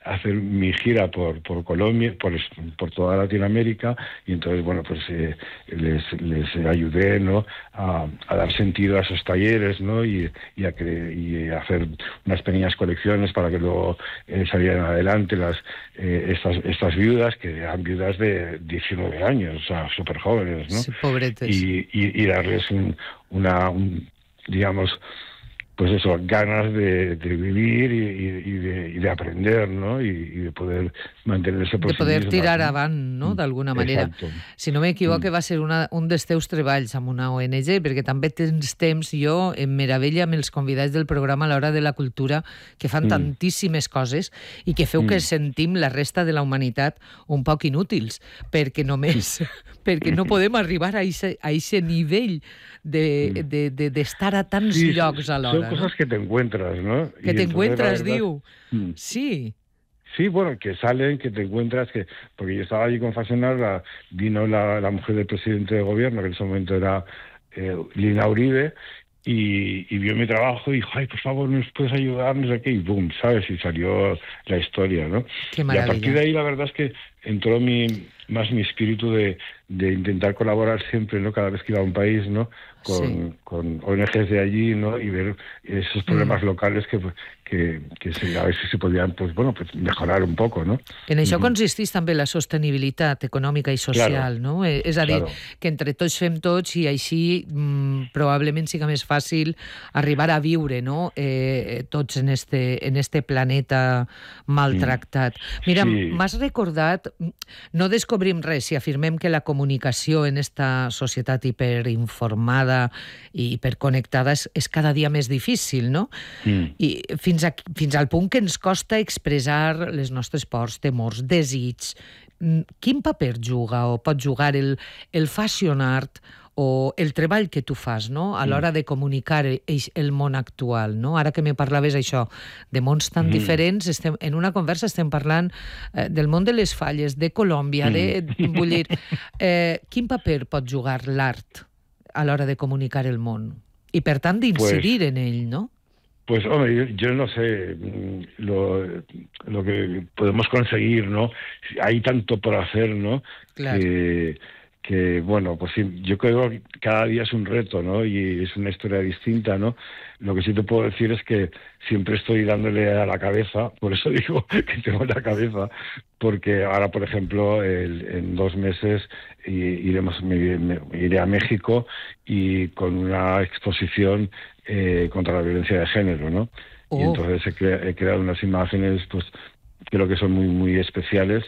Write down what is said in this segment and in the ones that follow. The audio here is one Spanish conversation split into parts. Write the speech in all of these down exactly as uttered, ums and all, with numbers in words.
hacer mi gira por, por Colombia, por, por toda Latinoamérica, y entonces, bueno, pues eh, les, les ayudé, ¿no?, a, a dar sentido a esos talleres, ¿no?, y, y, a cre- y a hacer unas pequeñas colecciones para que luego eh, salieran adelante las eh, estas, estas viudas, que eran viudas de diecinueve años, o sea, súper jóvenes, ¿no? Sí, pobretes. Y, y, y darles un, una, un, digamos, pues eso, ganas de, de vivir y, y, y, de, y de aprender, ¿no? Y, y de poder mantenerse por De sí poder mismas, tirar ¿no? avant, no?, Mm, d'alguna manera. Exacto. Si no m'equivoque, Mm. va ser una, un dels teus treballs amb una O N G, perquè també tens temps, jo em meravella amb els convidats del programa a l'Hora de la Cultura, que fan Mm. tantíssimes coses i que feu Mm. que sentim la resta de la humanitat un poc inútils, perquè només perquè no podem arribar a aquest nivell de, de, de, d'estar a tants Sí, llocs son alhora, cosas no? que te encuentras, ¿no? Que Y te entonces, la encuentras, verdad, diu. mm, Sí. sí, bueno, que salen, que te encuentras, que porque yo estaba allí con Fasenar, la, vino la, la mujer del presidente de gobierno, que en ese momento era eh, Lina Uribe, y, y vio mi trabajo y dijo, ay, por favor, ¿nos puedes ayudar? No sé qué, y boom, ¿sabes? Y salió la historia, ¿no? Qué Y a partir maravilla. de ahí, la verdad es que entró mi, más mi espíritu de, de intentar colaborar siempre, ¿no? Cada vez que iba a un país, ¿no? Con, Sí. con O N Ges de allí, ¿no? Y ver esos problemas Mm. locales que, que, que se, a ver si se podían, pues bueno, pues mejorar un poco, ¿no? En això Ujú. consisteix també la sostenibilitat econòmica i social, Claro, no? Eh, És a dir, claro. que entre tots fem tots i així mm, probablement siga més fàcil arribar a viure, no?, eh, tots en este, en este planeta maltractat. Mira, Sí. m'has recordat, no descobrim res si afirmem que la comunicació en esta societat hiperinformada i hiperconnectada és, és cada dia més difícil, no? Mm. I fins, a, fins al punt que ens costa expressar les nostres pors, temors, desig. Mm, Quin paper juga o pot jugar el, el fashion art o el treball que tu fas, no?, a l'hora de comunicar el, el món actual, no? Ara que me parlaves això, de mons tan Mm. diferents, estem, en una conversa estem parlant eh, del món de les falles, de Colòmbia, Mm. de... Vull dir, eh, quin paper pot jugar l'art a l'hora de comunicar el món? I, per tant, d'incidir Pues, en ell, no? Pues, hombre, yo, yo no sé mm, lo, lo que podemos conseguir, ¿no? Hay tanto por hacer, ¿no? Claro. Que, que, bueno, pues sí, yo creo que cada día es un reto, ¿no? Y es una historia distinta, ¿no? Lo que sí te puedo decir es que siempre estoy dándole a la cabeza, por eso digo que tengo la cabeza, porque ahora, por ejemplo, el, en dos meses i- iremos, me, me, iré a México y con una exposición eh, contra la violencia de género, ¿no? Oh. Y entonces he, crea, he creado unas imágenes, pues, creo que son muy, muy especiales.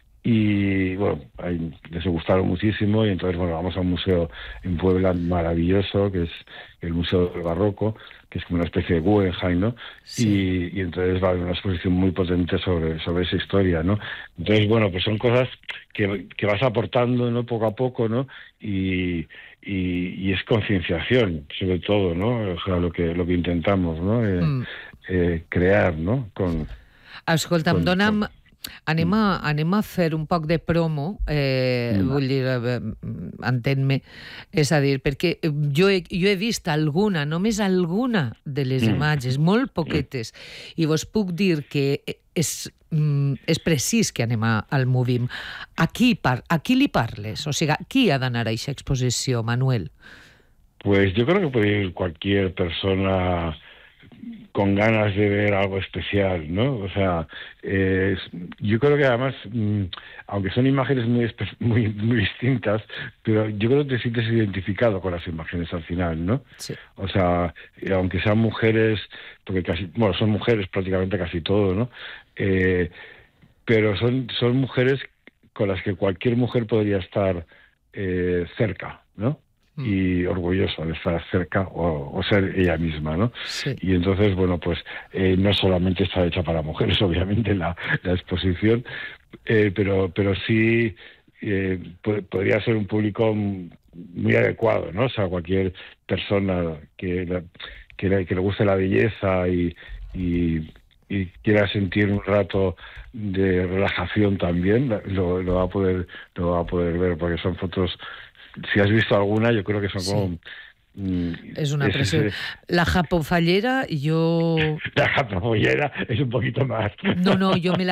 Y bueno, ahí les gustaron muchísimo y entonces bueno, vamos a un museo en Puebla maravilloso, que es el Museo del Barroco, que es como una especie de Guggenheim, ¿no? Sí. Y, y entonces va a haber una exposición muy potente sobre, sobre esa historia, ¿no? Entonces, bueno, pues son cosas que, que vas aportando, ¿no?, poco a poco, ¿no? Y, y, y es concienciación, sobre todo, ¿no? O sea, lo que, lo que intentamos, ¿no? Eh, Mm. eh, crear, ¿no? Con, Escolta'm, con, dona'm... con... Anem a, anem a fer un poc de promo, eh, Mm. vull dir, eh, entén-me, és a dir, perquè jo he, jo he vist alguna, només alguna de les Mm. imatges, molt poquetes, i vos puc dir que és, mm, és precís que anem a, al Movim. A qui, par, a qui li parles? O sigui, qui ha d'anar a aquesta exposició, Manuel? Pues yo creo que puede ir cualquier persona con ganas de ver algo especial, ¿no? O sea, eh, yo creo que además, mmm, aunque son imágenes muy, muy muy distintas, pero yo creo que te sientes identificado con las imágenes al final, ¿no? Sí. O sea, aunque sean mujeres, porque casi, bueno, son mujeres prácticamente casi todo, ¿no? Eh, pero son, son mujeres con las que cualquier mujer podría estar eh, cerca, ¿no? Y orgullosa de estar cerca o, o ser ella misma, ¿no? Sí. Y entonces, bueno, pues eh, no solamente está hecha para mujeres, obviamente, la, la exposición, eh, pero, pero sí eh, pod- podría ser un público muy adecuado, ¿no? O sea, cualquier persona que, la, que, le, que le guste la belleza y, y, y quiera sentir un rato de relajación también, lo, lo va a poder, lo va a poder ver, porque son fotos. Si has visto alguna, yo creo que son Sí. como... Mm, És una es pressió. ese- La japofallera, jo... la japollera es un poquito más. No, no, jo me la